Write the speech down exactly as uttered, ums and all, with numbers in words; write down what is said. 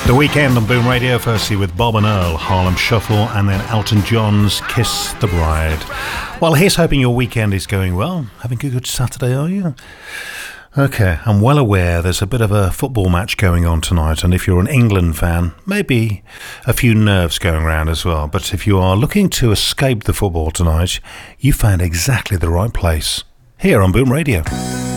The Weekend on Boom Radio, firstly with Bob and Earl, Harlem Shuffle, and then Elton John's Kiss the Bride. Well, here's hoping your weekend is going well. Having a good Saturday, are you? Okay, I'm well aware there's a bit of a football match going on tonight, and if you're an England fan, maybe a few nerves going around as well. But if you are looking to escape the football tonight, you found exactly the right place. Here on Boom Radio.